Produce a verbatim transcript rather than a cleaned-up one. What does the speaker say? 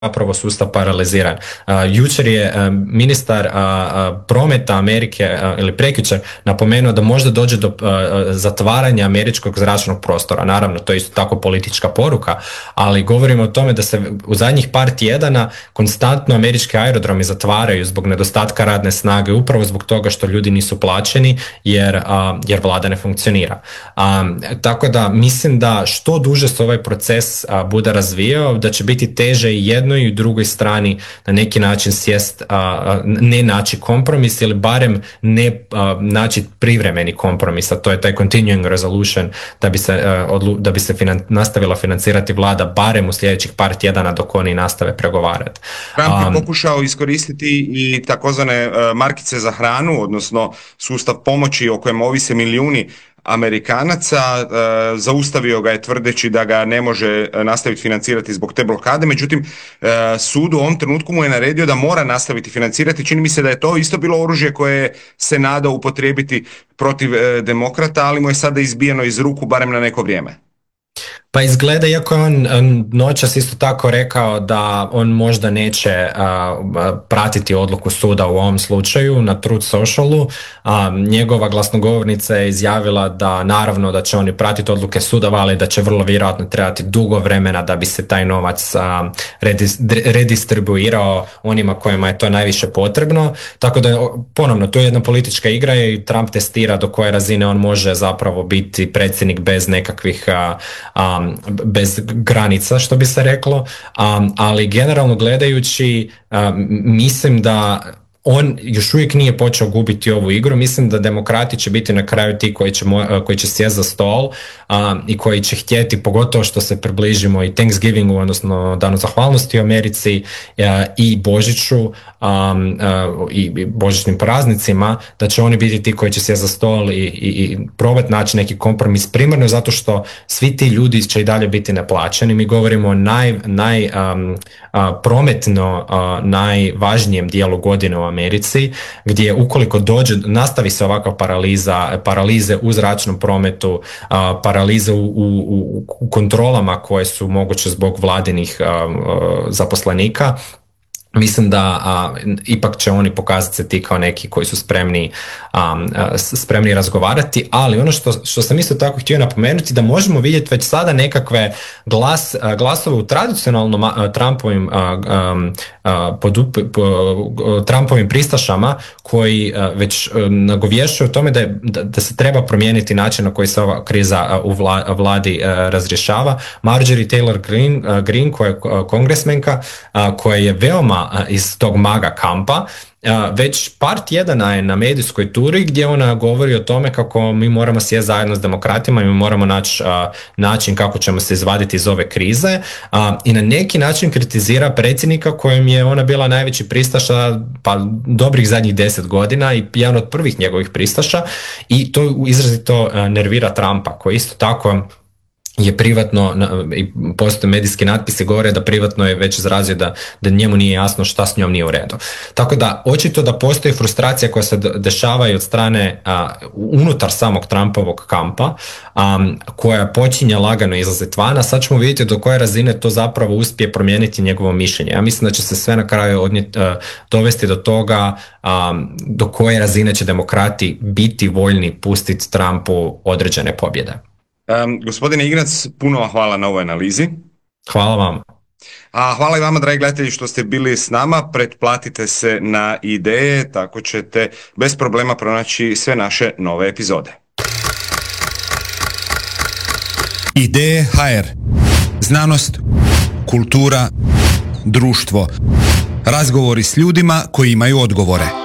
zapravo sustav paraliziran. Uh, jučer je uh, ministar uh, uh, prometa Amerike uh, ili prekjučer napomenuo da možda dođe do uh, zatvaranja američkog zračnog prostora. Naravno, to je isto tako politička poruka, ali govorimo o tome da se u zadnjih par tjedana konstantno američki aerodromi zatvaraju zbog nedostatka radne snage, upravo zbog toga što ljudi nisu plaćeni jer, uh, jer vlada ne funkcionira. Um, tako da mislim da što duže se ovaj proces uh, bude razvijao, da će biti teže i jedno i u drugoj strani na neki način sjest, a, ne naći kompromis ili barem ne a, naći privremeni kompromis, a to je taj continuing resolution da bi se, a, odlu, da bi se finan, nastavila financirati vlada barem u sljedećih par tjedana dok oni nastave pregovarati. Trump je um, pokušao iskoristiti i takozvane uh, markice za hranu, odnosno sustav pomoći o kojem ovise milijuni Amerikanaca, e, zaustavio ga je tvrdeći da ga ne može nastaviti financirati zbog te blokade, međutim e, sud u ovom trenutku mu je naredio da mora nastaviti financirati. Čini mi se da je to isto bilo oružje koje se nadao upotrijebiti protiv e, demokrata, ali mu je sada izbijeno iz ruku barem na neko vrijeme. Pa izgleda, iako je on noćas isto tako rekao da on možda neće uh, pratiti odluku suda u ovom slučaju na Truth Socialu, uh, njegova glasnogovornica je izjavila da naravno da će oni pratiti odluke sudova, ali da će vrlo vjerojatno trebati dugo vremena da bi se taj novac uh, redis, redistribuirao onima kojima je to najviše potrebno. Tako da ponovno, to je jedna politička igra i Trump testira do koje razine on može zapravo biti predsjednik bez nekakvih uh, um, bez granica, što bi se reklo, um, ali generalno gledajući um, mislim da on još uvijek nije počeo gubiti ovu igru. Mislim da demokrati će biti na kraju ti koji će, koji će sjesti za stol um, i koji će htjeti, pogotovo što se približimo i Thanksgivingu, odnosno Danu zahvalnosti u Americi uh, i Božiću um, uh, i božićnim praznicima, da će oni biti ti koji će sjesti za stol i, i, i probati naći neki kompromis, primarno zato što svi ti ljudi će i dalje biti neplaćeni. Mi govorimo o naj, naj, um, uh, prometno uh, najvažnijem dijelu godine u Americi, gdje ukoliko dođe, nastavi se ovakva paraliza, paralize u zračnom prometu, a, paralize u, u, u kontrolama koje su moguće zbog vladinih a, a, zaposlenika, mislim da a, ipak će oni pokazati se ti kao neki koji su spremni, a, a, spremni razgovarati, ali ono što, što sam isto tako htio napomenuti, da možemo vidjeti već sada nekakve glas, a, glasove u tradicionalnom a, Trumpovim a, a, a, podup, po, Trumpovim pristašama koji a, već a, nagovješćuju o tome da, je, da, da se treba promijeniti način na koji se ova kriza a, u vla, a, vladi a, razrješava. Marjorie Taylor Greene, a, Greene koja je kongresmenka, a, koja je veoma iz tog maga kampa, već par tjedana je na medijskoj turi gdje ona govori o tome kako mi moramo sjesti zajedno s demokratima i mi moramo naći način kako ćemo se izvaditi iz ove krize i na neki način kritizira predsjednika kojem je ona bila najveći pristaša pa dobrih zadnjih deset godina i jedan od prvih njegovih pristaša i to izrazito nervira Trumpa koji isto tako je privatno, i postoje medijski natpisi govore da privatno je već izrazio da, da njemu nije jasno šta s njom nije u redu. Tako da očito da postoji frustracija koja se dešava i od strane a, unutar samog Trumpovog kampa, a, koja počinje lagano izlaziti vana. Sad ćemo vidjeti do koje razine to zapravo uspije promijeniti njegovo mišljenje. Ja mislim da će se sve na kraju odnijeti, a, dovesti do toga a, do koje razine će demokrati biti voljni pustiti Trumpu određene pobjede. Um, gospodine Ignac, puno vam hvala na ovoj analizi. Hvala vam. A hvala i vama, dragi gledatelji, što ste bili s nama. Pretplatite se na Ideje, tako ćete bez problema pronaći sve naše nove epizode. Ideje ha er. Znanost, kultura, društvo. Razgovori s ljudima koji imaju odgovore.